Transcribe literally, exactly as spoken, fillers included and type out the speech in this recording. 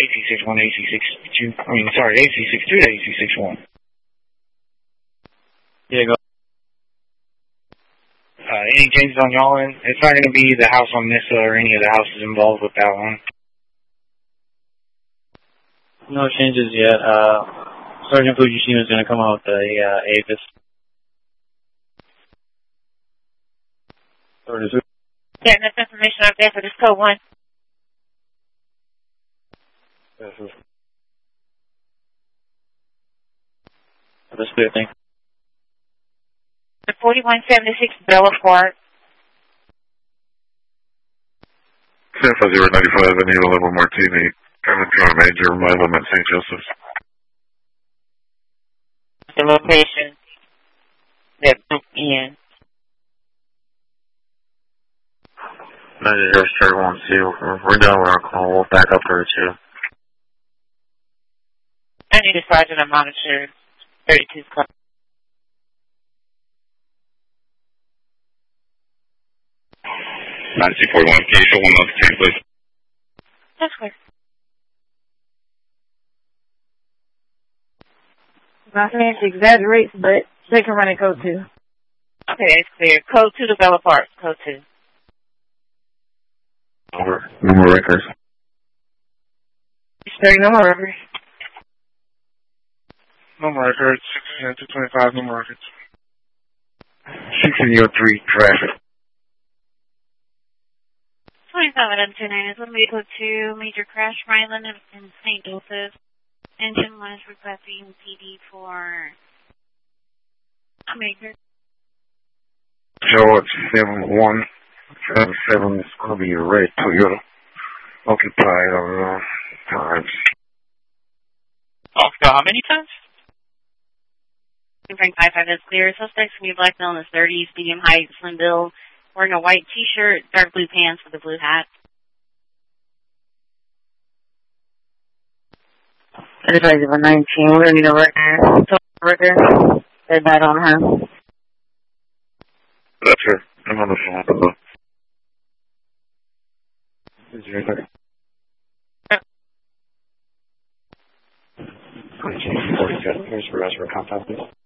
A C six one, A C six two, I mean, sorry, A C six two to A C six one. Yeah, go. Uh, any changes on y'all end? It's not going to be the house on Nissa or any of the houses involved with that one. No changes yet. Uh, Sergeant Fujishima is going to come out with the uh, Avis. Yeah, enough information out there for this code one. This is. This clear thing. forty-one seventy-six Bella Park. San Francisco ninety-five, I need a level martini. Kevin John Major, my limit, Saint Joseph's. The location that booked in. ninety-zero, Cherry one two. We're done with our call. We'll back up for two. I need a sergeant to monitor thirty-two's car. ninety-two forty-one, can you show one of the please? That's clear. My man exaggerates, but they can run in code two. Okay, it's clear. Code two to Bella Park. Code two. Over. No more records. Sorry, no more records. No more records. two twenty-five, no more records. sixteen oh three, traffic. twenty-five out of two nine is one vehicle two, major crash, Ryland and, and Saint Joseph. Engine was requesting P D for Maker. George seven one seven seven is going to be a red Toyota. Occupied on uh, times. Occupied how many times? Frank five five is clear. Suspects can be black male in his thirties, medium height, slim build, wearing a white t-shirt, dark blue pants with a blue hat. Enterprise one nineteen, we're going to need a record. Record. They died on her. That's her. I'm on the phone. Is your record? forty-seven, here's for us for a compound, please.